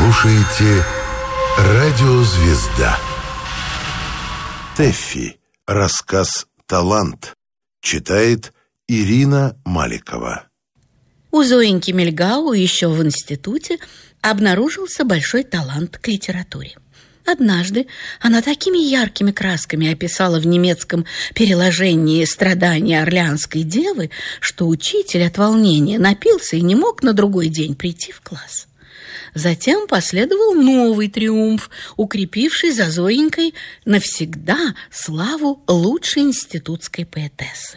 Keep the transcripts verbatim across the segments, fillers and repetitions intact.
слушаете «Радио Звезда». Тэффи. Рассказ «Талант». Читает Ирина Маликова. У Зоеньки Мильгау еще в институте обнаружился большой талант к литературе. Однажды она такими яркими красками описала в немецком переложении страдания Орлеанской девы, что учитель от волнения напился и не мог на другой день прийти в класс. Затем последовал новый триумф, укрепивший за Зоенькой навсегда славу лучшей институтской поэтессы.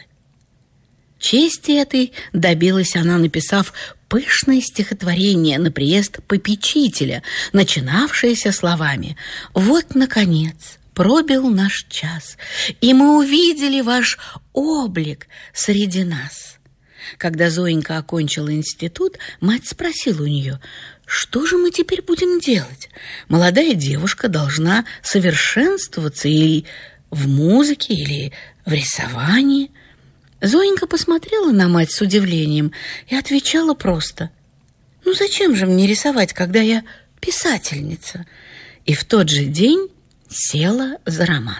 Чести этой добилась она, написав пышное стихотворение на приезд попечителя, начинавшееся словами: «Вот, наконец, пробил наш час, и мы увидели ваш облик среди нас». Когда Зоенька окончила институт, мать спросила у нее: «Что же мы теперь будем делать? Молодая девушка должна совершенствоваться или в музыке, или в рисовании». Зоенька посмотрела на мать с удивлением и отвечала просто: «Ну зачем же мне рисовать, когда я писательница?» И в тот же день села за роман.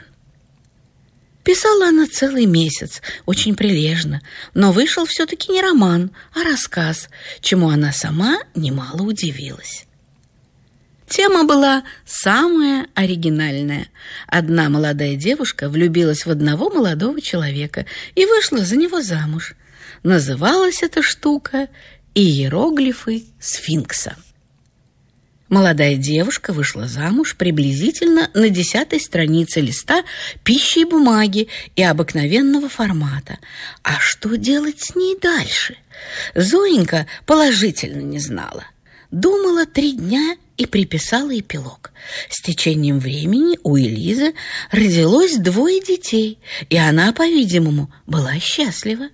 Писала она целый месяц, очень прилежно, но вышел все-таки не роман, а рассказ, чему она сама немало удивилась. Тема была самая оригинальная. Одна молодая девушка влюбилась в одного молодого человека и вышла за него замуж. Называлась эта штука «Иероглифы сфинкса». Молодая девушка вышла замуж приблизительно на десятой странице листа пищи и бумаги и обыкновенного формата. А что делать с ней дальше? Зоенька положительно не знала. Думала три дня и приписала эпилог. С течением времени у Элизы родилось двое детей, и она, по-видимому, была счастлива.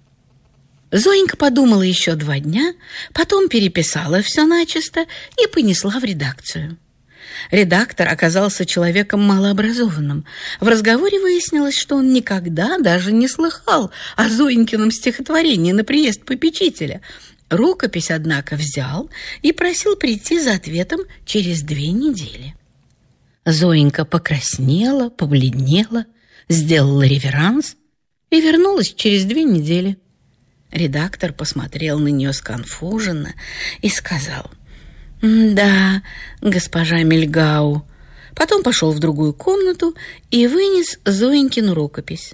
Зоенька подумала еще два дня, потом переписала все начисто и понесла в редакцию. Редактор оказался человеком малообразованным. В разговоре выяснилось, что он никогда даже не слыхал о Зоенькином стихотворении на приезд попечителя. Рукопись, однако, взял и просил прийти за ответом через две недели. Зоенька покраснела, побледнела, сделала реверанс и вернулась через две недели. Редактор посмотрел на нее сконфуженно и сказал: «Да, госпожа Мильгау». Потом пошел в другую комнату и вынес Зоенькину рукопись.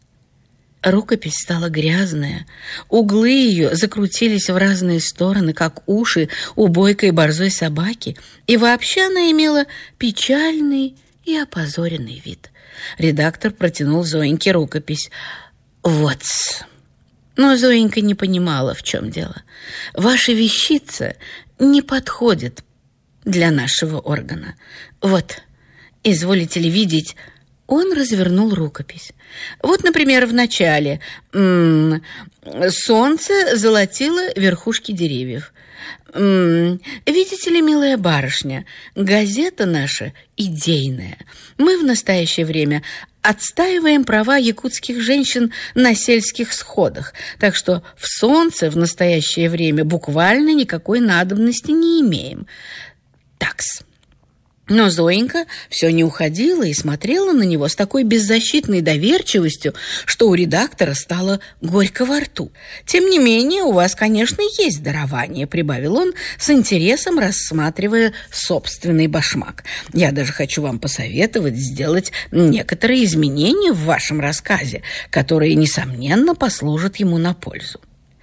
Рукопись стала грязная, углы ее закрутились в разные стороны, как уши у бойкой борзой собаки, и вообще она имела печальный и опозоренный вид. Редактор протянул Зоеньке рукопись. «Вот-с». Но Зоенька не понимала, в чем дело. «Ваша вещица не подходит для нашего органа. Вот, изволите ли видеть». Он развернул рукопись. Вот, например, в начале м-м, «Солнце золотило верхушки деревьев». М-м, видите ли, милая барышня, газета наша идейная. Мы в настоящее время отстаиваем права якутских женщин на сельских сходах, так что в «Солнце» в настоящее время буквально никакой надобности не имеем. Такс. Но Зоенька все не уходила и смотрела на него с такой беззащитной доверчивостью, что у редактора стало горько во рту. «Тем не менее, у вас, конечно, есть дарование», — прибавил он с интересом, рассматривая собственный башмак. «Я даже хочу вам посоветовать сделать некоторые изменения в вашем рассказе, которые, несомненно, послужат ему на пользу.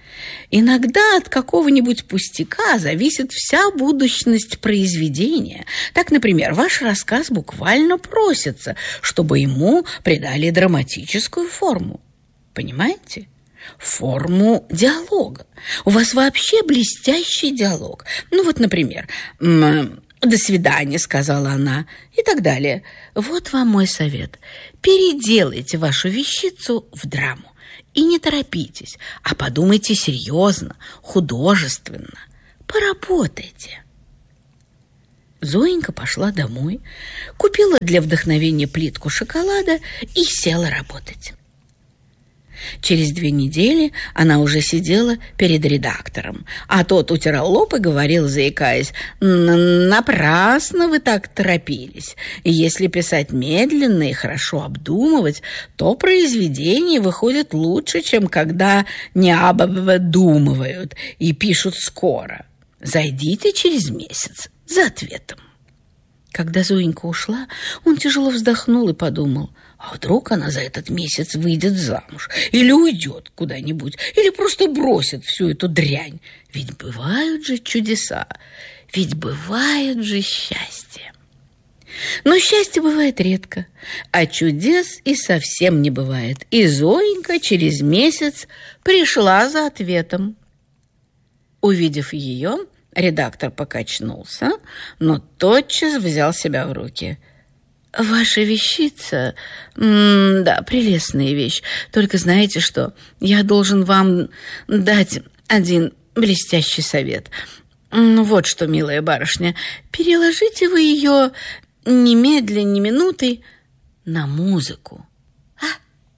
Иногда от какого-нибудь пустяка зависит вся будущность произведения. Так, например, ваш рассказ буквально просится, чтобы ему придали драматическую форму. Понимаете? Форму диалога. У вас вообще блестящий диалог. Ну вот, например, «До свидания», — сказала она, и так далее. Вот вам мой совет. Переделайте вашу вещицу в драму. И не торопитесь, а подумайте серьезно, художественно. Поработайте». Зоенька пошла домой, купила для вдохновения плитку шоколада и села работать. Через две недели она уже сидела перед редактором, а тот утирал лоб и говорил, заикаясь: «Напрасно вы так торопились. Если писать медленно и хорошо обдумывать, то произведения выходят лучше, чем когда не обдумывают и пишут скоро. Зайдите через месяц за ответом». Когда Зоенька ушла, он тяжело вздохнул и подумал: а вдруг она за этот месяц выйдет замуж, или уйдет куда-нибудь, или просто бросит всю эту дрянь. Ведь бывают же чудеса, ведь бывает же счастье. Но счастье бывает редко, а чудес и совсем не бывает. И Зоенька через месяц пришла за ответом. Увидев ее, редактор покачнулся, но тотчас взял себя в руки. «Ваша вещица, м, да, прелестная вещь. Только знаете что? Я должен вам дать один блестящий совет. Вот что, милая барышня, переложите вы ее немедленно, ни минуты на музыку». А?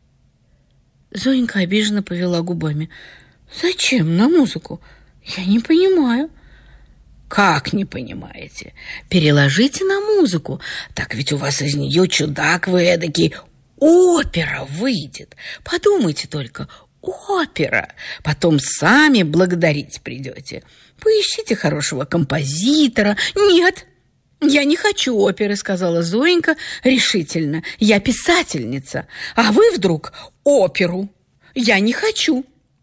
Зоенька обиженно повела губами. «Зачем на музыку? Я не понимаю». «Как не понимаете? Переложите на музыку. Так ведь у вас из нее, чудак вы эдакий, опера выйдет. Подумайте только, опера. Потом сами благодарить придете. Поищите хорошего композитора». «Нет, я не хочу оперы», — сказала Зоенька решительно. «Я писательница, а вы вдруг оперу. Я не хочу».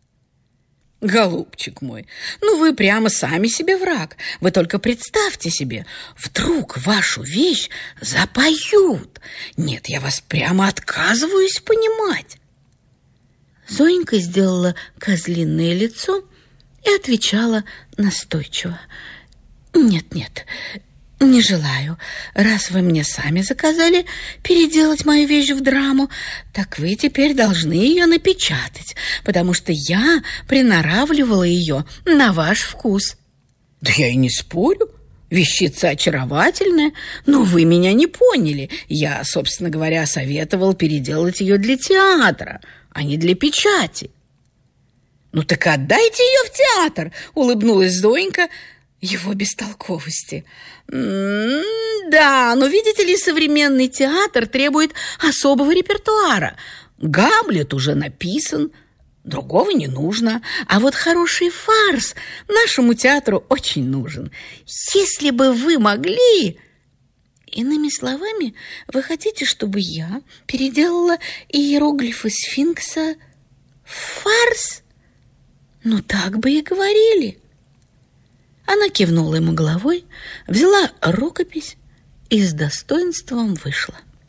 «Голубчик мой, ну вы прямо сами себе враг. Вы только представьте себе, вдруг вашу вещь запоют. Нет, я вас прямо отказываюсь понимать». Зоенька сделала козлиное лицо и отвечала настойчиво: «Нет, нет, не желаю. Раз вы мне сами заказали переделать мою вещь в драму, так вы теперь должны ее напечатать, потому что я приноравливала ее на ваш вкус». «Да я и не спорю. Вещица очаровательная, но вы меня не поняли. Я, собственно говоря, советовал переделать ее для театра, а не для печати». «Ну так отдайте ее в театр», — улыбнулась Зоенька его бестолковости. «Да, но, видите ли, современный театр требует особого репертуара. Гамлет уже написан, другого не нужно, а вот хороший фарс нашему театру очень нужен. Если бы вы могли...» «Иными словами, вы хотите, чтобы я переделала иероглифы сфинкса в фарс? Ну, так бы и говорили». Она кивнула ему головой, взяла рукопись и с достоинством вышла.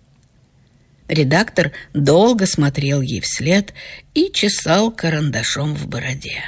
Редактор долго смотрел ей вслед и чесал карандашом в бороде.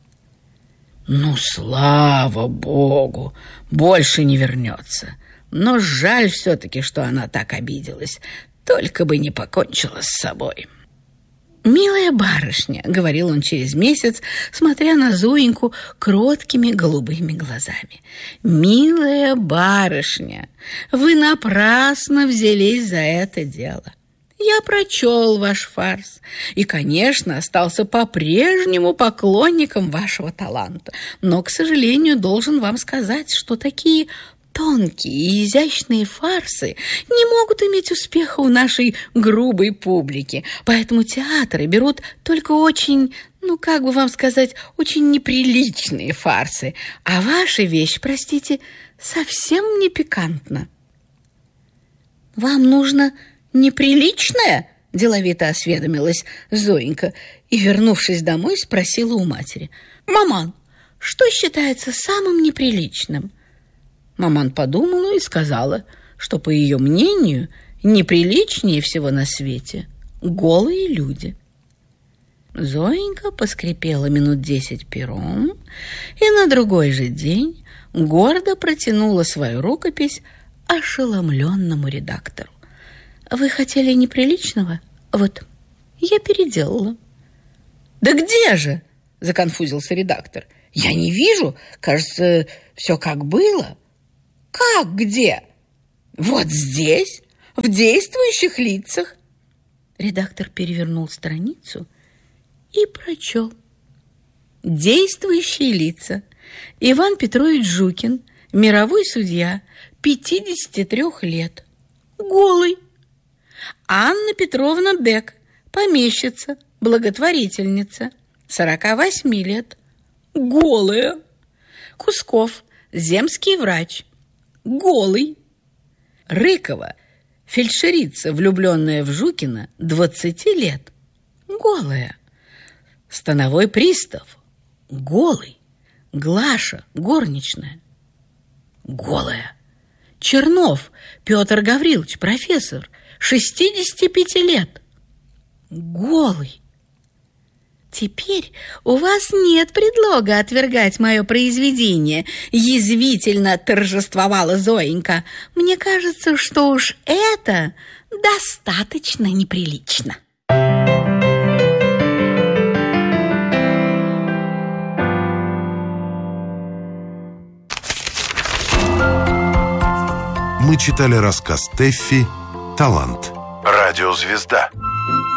«Ну, слава богу, больше не вернется. Но жаль все-таки, что она так обиделась. Только бы не покончила с собой». «Милая барышня», — говорил он через месяц, смотря на Зоеньку кроткими голубыми глазами, «милая барышня, вы напрасно взялись за это дело. Я прочел ваш фарс и, конечно, остался по-прежнему поклонником вашего таланта, но, к сожалению, должен вам сказать, что такие тонкие и изящные фарсы не могут иметь успеха у нашей грубой публики, поэтому театры берут только очень, ну, как бы вам сказать, очень неприличные фарсы, а ваша вещь, простите, совсем не пикантна». «Вам нужно неприличное?» — деловито осведомилась Зоенька и, вернувшись домой, спросила у матери: «Маман, что считается самым неприличным?» Маман подумала и сказала, что, по ее мнению, неприличнее всего на свете голые люди. Зоенька поскрипела минут десять пером и на другой же день гордо протянула свою рукопись ошеломленному редактору. «Вы хотели неприличного? Вот, я переделала». «Да где же?» – законфузился редактор. «Я не вижу. Кажется, все как было». «Как где?» «Вот здесь, в действующих лицах». Редактор перевернул страницу и прочел. Действующие лица. Иван Петрович Жукин, мировой судья, пятидесяти трёх лет, голый. Анна Петровна Дек, помещица, благотворительница, сорока восьми лет, голая. Кусков, земский врач, голый. Рыкова, фельдшерица, влюбленная в Жукина, двадцати лет, голая. Становой пристав, голый. Глаша, горничная, голая. Чернов Петр Гаврилович, профессор, шестидесяти пяти лет, голый. Теперь у вас нет предлога отвергать мое произведение, язвительно торжествовала Зоенька. Мне кажется, что уж это достаточно неприлично. Мы читали рассказ Тэффи «Талант». Радиозвезда.